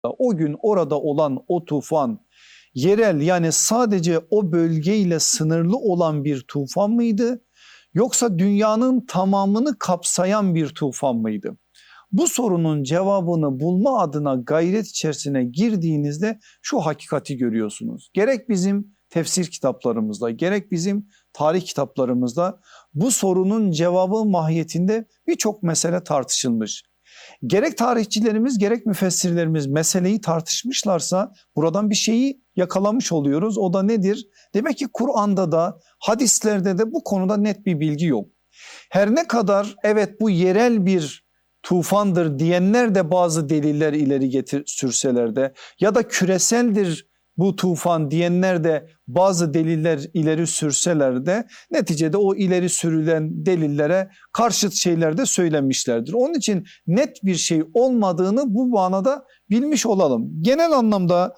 O gün orada olan o tufan yerel, yani sadece o bölgeyle sınırlı olan bir tufan mıydı? Yoksa dünyanın tamamını kapsayan bir tufan mıydı? Bu sorunun cevabını bulma adına gayret içerisine girdiğinizde şu hakikati görüyorsunuz. Gerek bizim tefsir kitaplarımızda, gerek bizim tarih kitaplarımızda bu sorunun cevabı mahiyetinde birçok mesele tartışılmış. Gerek tarihçilerimiz gerek müfessirlerimiz meseleyi tartışmışlarsa buradan bir şeyi yakalamış oluyoruz. O da nedir? Demek ki Kur'an'da da hadislerde de bu konuda net bir bilgi yok. Her ne kadar evet bu yerel bir tufandır diyenler de bazı deliller ileri sürseler de, ya da küreseldir bu tufan diyenler de bazı deliller ileri sürseler de, neticede o ileri sürülen delillere karşıt şeyler de söylenmişlerdir. Onun için net bir şey olmadığını bu manada bilmiş olalım. Genel anlamda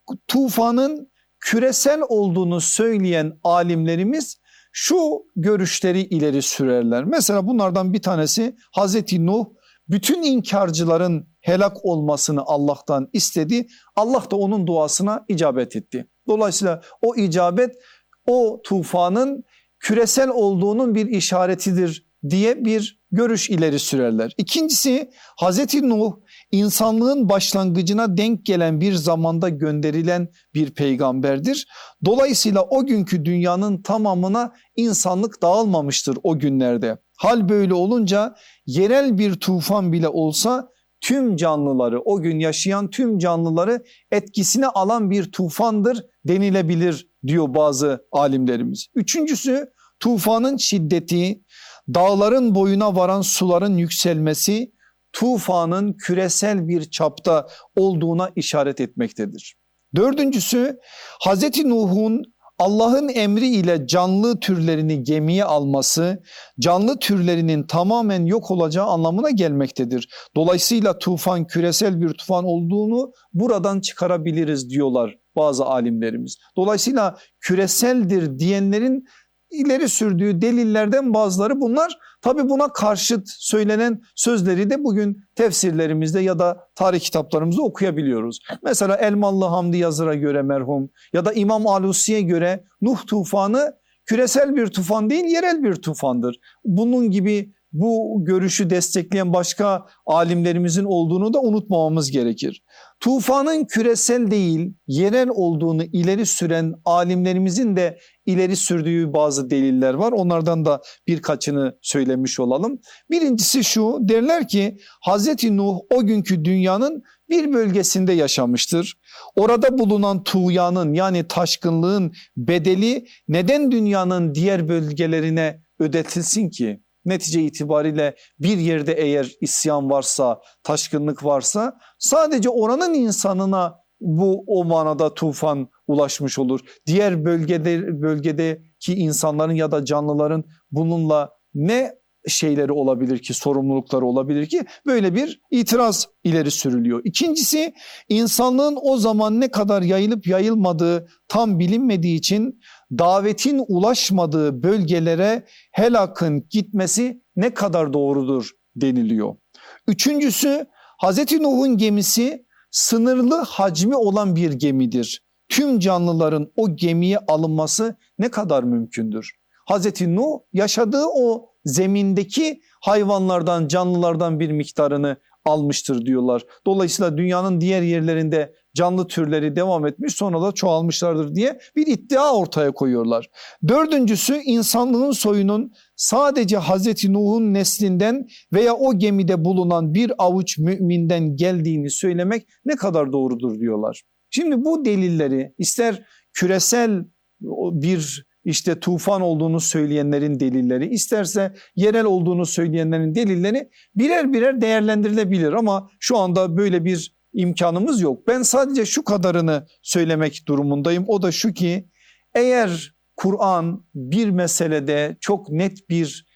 tufanın küresel olduğunu söyleyen alimlerimiz şu görüşleri ileri sürerler. Mesela bunlardan bir tanesi Hazreti Nuh bütün inkarcıların helak olmasını Allah'tan istedi. Allah da onun duasına icabet etti. Dolayısıyla o icabet o tufanın küresel olduğunun bir işaretidir diye bir görüş ileri sürerler. İkincisi, Hazreti Nuh insanlığın başlangıcına denk gelen bir zamanda gönderilen bir peygamberdir. Dolayısıyla o günkü dünyanın tamamına insanlık dağılmamıştır o günlerde. Hal böyle olunca yerel bir tufan bile olsa tüm canlıları, o gün yaşayan tüm canlıları etkisine alan bir tufandır denilebilir diyor bazı alimlerimiz. Üçüncüsü, tufanın şiddeti, dağların boyuna varan suların yükselmesi tufanın küresel bir çapta olduğuna işaret etmektedir. Dördüncüsü, Hazreti Nuh'un Allah'ın emri ile canlı türlerini gemiye alması, canlı türlerinin tamamen yok olacağı anlamına gelmektedir. Dolayısıyla tufan küresel bir tufan olduğunu buradan çıkarabiliriz diyorlar bazı alimlerimiz. Dolayısıyla küreseldir diyenlerin ileri sürdüğü delillerden bazıları bunlar. Tabi buna karşıt söylenen sözleri de bugün tefsirlerimizde ya da tarih kitaplarımızda okuyabiliyoruz. Mesela Elmalı Hamdi Yazır'a göre merhum ya da İmam Alusi'ye göre Nuh tufanı küresel bir tufan değil, yerel bir tufandır. Bunun gibi bu görüşü destekleyen başka alimlerimizin olduğunu da unutmamamız gerekir. Tufanın küresel değil, yerel olduğunu ileri süren alimlerimizin de ileri sürdüğü bazı deliller var. Onlardan da birkaçını söylemiş olalım. Birincisi şu, derler ki Hazreti Nuh o günkü dünyanın bir bölgesinde yaşamıştır. Orada bulunan tuğyanın, yani taşkınlığın bedeli neden dünyanın diğer bölgelerine ödetilsin ki? Netice itibariyle bir yerde eğer isyan varsa, taşkınlık varsa sadece oranın insanına bu o manada tufan ulaşmış olur. Diğer bölgedeki insanların ya da canlıların bununla ne şeyleri olabilir ki, sorumlulukları olabilir ki? Böyle bir itiraz ileri sürülüyor. İkincisi, insanlığın o zaman ne kadar yayılıp yayılmadığı tam bilinmediği için davetin ulaşmadığı bölgelere helakın gitmesi ne kadar doğrudur deniliyor. Üçüncüsü, Hazreti Nuh'un gemisi sınırlı hacmi olan bir gemidir. Tüm canlıların o gemiye alınması ne kadar mümkündür? Hazreti Nuh yaşadığı o zemindeki hayvanlardan, canlılardan bir miktarını almıştır diyorlar. Dolayısıyla dünyanın diğer yerlerinde canlı türleri devam etmiş, sonra da çoğalmışlardır diye bir iddia ortaya koyuyorlar. Dördüncüsü, insanlığın soyunun sadece Hazreti Nuh'un neslinden veya o gemide bulunan bir avuç müminden geldiğini söylemek ne kadar doğrudur diyorlar. Şimdi bu delilleri ister küresel bir tufan olduğunu söyleyenlerin delilleri, isterse yerel olduğunu söyleyenlerin delilleri birer birer değerlendirilebilir ama şu anda böyle bir imkanımız yok. Ben sadece şu kadarını söylemek durumundayım. O da şu ki, eğer Kur'an bir meselede çok net bir